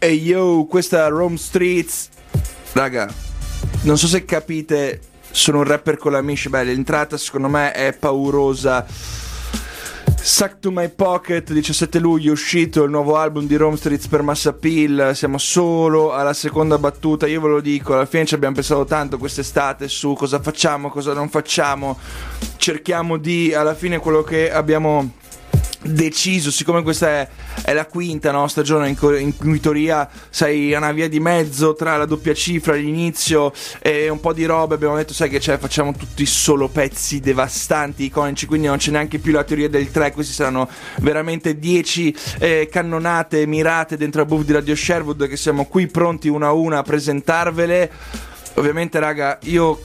Hey yo, questa è Rome Streets. Raga, non so se capite, sono un rapper con l'amici. Beh, l'entrata secondo me è paurosa. Suck to My Pocket, 17 luglio è uscito il nuovo album di Rome Streets per Mass Appeal. Siamo solo alla seconda battuta. Io ve lo dico, alla fine ci abbiamo pensato tanto quest'estate su cosa facciamo, cosa non facciamo. Cerchiamo di, alla fine quello che abbiamo deciso, siccome questa è la quinta stagione in cui in teoria sei a una via di mezzo tra la doppia cifra, l'inizio e un po' di robe, abbiamo detto sai che c'è, facciamo tutti solo pezzi devastanti, iconici, quindi non c'è neanche più la teoria del 3, questi saranno veramente 10 cannonate mirate dentro la booth di Radio Sherwood, che siamo qui pronti una a una a presentarvele. Ovviamente raga, io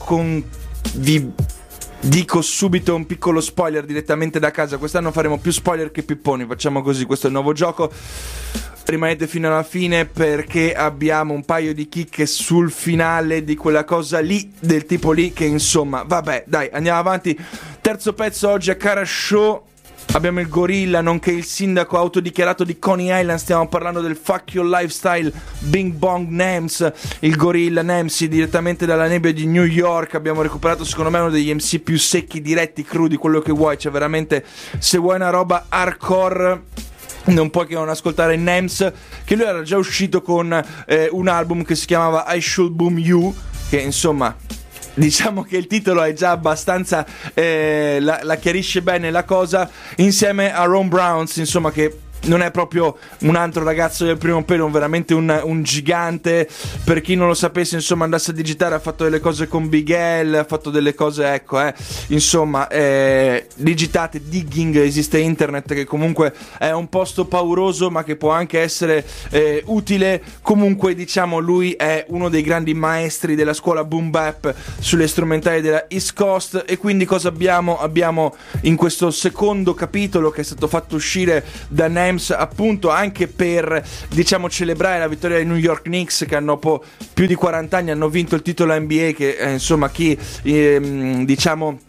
dico subito un piccolo spoiler direttamente da casa. Quest'anno faremo più spoiler che pipponi, facciamo così, questo è il nuovo gioco. Rimanete fino alla fine perché abbiamo un paio di chicche sul finale di quella cosa lì, del tipo lì, che insomma, vabbè, dai, andiamo avanti. Terzo pezzo oggi a Cara Show. Abbiamo il gorilla, nonché il sindaco autodichiarato di Coney Island. Stiamo parlando del Fuck Your Lifestyle, Bing Bong Nems. Il gorilla Nemsi direttamente dalla nebbia di New York. Abbiamo recuperato secondo me uno degli MC più secchi, diretti, crudi, quello che vuoi. Cioè veramente, se vuoi una roba hardcore non puoi che non ascoltare Nems, che lui era già uscito con un album che si chiamava I Should Boom You, che insomma, diciamo che il titolo è già abbastanza la chiarisce bene la cosa, insieme a Ron Browns, insomma, che non è proprio un altro ragazzo del primo pelo, veramente un gigante. Per chi non lo sapesse, insomma, andasse a digitare, ha fatto delle cose con Big L, ha fatto delle cose, ecco, insomma, digitate, digging, esiste internet, che comunque è un posto pauroso ma che può anche essere utile. Comunque, diciamo, lui è uno dei grandi maestri della scuola boom bap sulle strumentali della East Coast. E quindi cosa abbiamo? Abbiamo in questo secondo capitolo, che è stato fatto uscire da Nems, appunto anche per, diciamo, celebrare la vittoria dei New York Knicks, che hanno più di 40 anni hanno vinto il titolo NBA, che insomma chi diciamo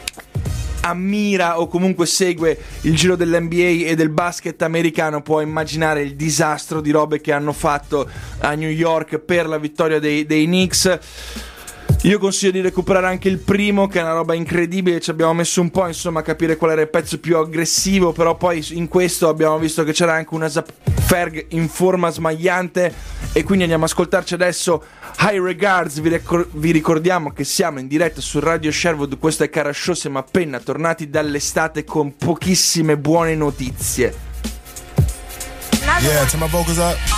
ammira o comunque segue il giro dell'NBA e del basket americano può immaginare il disastro di robe che hanno fatto a New York per la vittoria dei Knicks. Io consiglio di recuperare anche il primo, che è una roba incredibile. Ci abbiamo messo un po', insomma, a capire qual era il pezzo più aggressivo, però poi in questo abbiamo visto che c'era anche una Zap Ferg in forma smagliante, e quindi andiamo ad ascoltarci adesso High Regards. Vi ricordiamo che siamo in diretta su Radio Sherwood, questo è Cara Show, siamo appena tornati dall'estate con pochissime buone notizie. Yeah, turn my vocals up.